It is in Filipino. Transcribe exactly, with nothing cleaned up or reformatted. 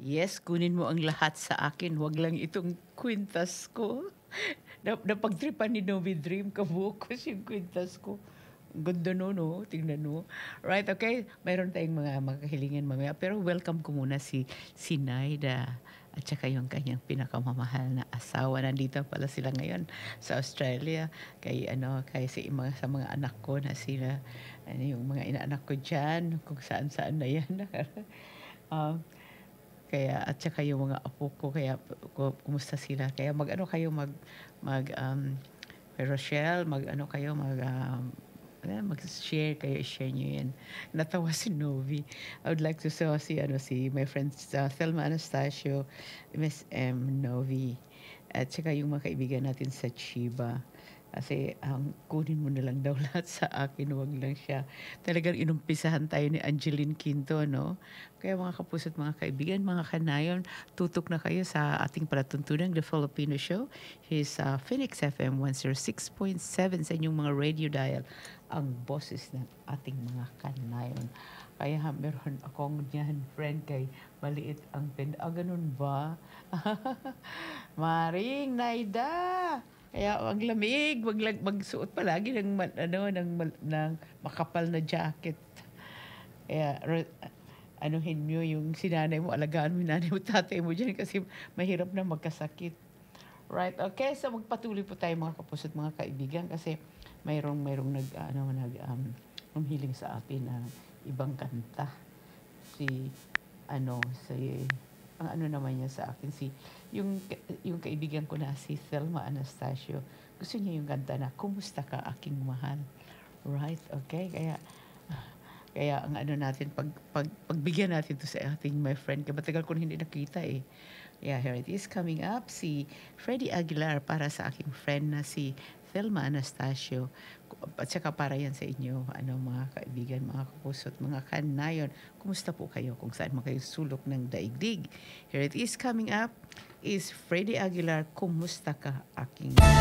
Yes, kunin mo ang lahat sa akin, wag lang itong kwintas ko. Na napagtripan ni Novi Dream, kabukos yung kwintas ko. Ang ganda no, no? Tingnan mo. Right, okay. Mayroon tayong mga mga kahilingan mamaya. Pero welcome ko muna si, si Naida at saka yung kanyang pinakamamahal na asawa. Nandito pala sila ngayon sa Australia. Kay, ano, kay si, mga, sa mga anak ko na sila, ano, yung mga inaanak ko dyan, kung saan-saan na yan. um, kaya at saka yung mga apo ko kaya ku- kumusta sila kaya mag-ano kayo mag mag um, Rochelle mag-ano kayo mag um, eh, mag-share kayo share niyo yan. Natawa si Novi. I would like to say si ano si my friend uh, Thelma Anastasio, Miss M Novi at saka yung mga kaibigan natin sa Chiba. Kasi ang kunin mo na lang daw lahat sa akin, wag lang siya. Talagang inumpisahan tayo ni Angeline Quinto, no? Kaya mga kapuso at mga kaibigan, mga kanayon, tutok na kayo sa ating palatuntunan, The Filipino Show. He's uh, Phoenix F M one oh six point seven sa inyong mga radio dial. Ang boses ng ating mga kanayon. Kaya ha, meron akong niyan, friend, kay maliit ang tenda. Ah, ganun ba? Maring Naida! Kaya ang lamig, wag lag magsuot palagi ng ma- ano ng mal- ng makapal na jacket. Kaya re- anuhin mo yung sinanay mo, alagaan mo yung nanay mo, tatay mo dyan kasi mahirap na magkasakit. Right, okay. So magpatuloy po tayo mga kapusot, mga kaibigan kasi mayroong mayroong nag ano nag um, umhiling sa atin na ibang kanta. Si ano si ang ano naman niya sa akin si yung yung kaibigan ko na si Thelma Anastasio. Gusto niya yung kanta na Kumusta ka aking mahal. Right? Okay? Kaya kaya ang ano natin pag, pag pagbigyan natin to sa ating my friend. Kaya matagal ko na hindi nakita eh. Yeah, here it is coming up si Freddie Aguilar para sa aking friend na si Thelma Anastasio. At saka para yan sa inyo, ano, mga kaibigan, mga kapusot, mga kanayon. Kumusta po kayo kung saan man kayo sulok ng daigdig? Here it is coming up is Freddie Aguilar, Kumusta ka aking